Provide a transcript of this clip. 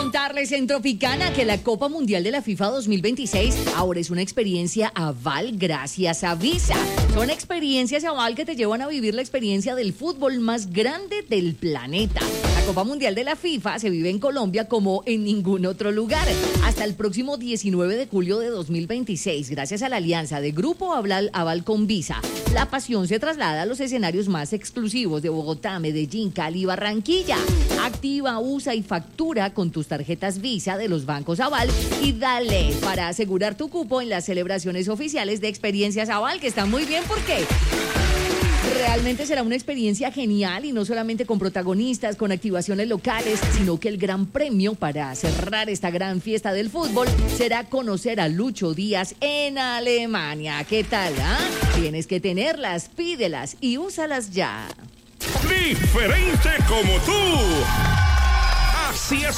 contarles en Tropicana que la Copa Mundial de la FIFA 2026 ahora es una experiencia aval gracias a Visa. Son experiencias aval que te llevan a vivir la experiencia del fútbol más grande del planeta. La Copa Mundial de la FIFA se vive en Colombia como en ningún otro lugar. Hasta el próximo 19 de julio de 2026, gracias a la alianza de Grupo Aval con Visa, la pasión se traslada a los escenarios más exclusivos de Bogotá, Medellín, Cali y Barranquilla. Activa, usa y factura con tus tarjetas Visa de los bancos Aval y dale para asegurar tu cupo en las celebraciones oficiales de Experiencias Aval, que están muy bien porque realmente será una experiencia genial y no solamente con protagonistas, con activaciones locales, sino que el gran premio para cerrar esta gran fiesta del fútbol será conocer a Lucho Díaz en Alemania. ¿Qué tal? Tienes que tenerlas, pídelas y úsalas ya. Diferente como tú. Así es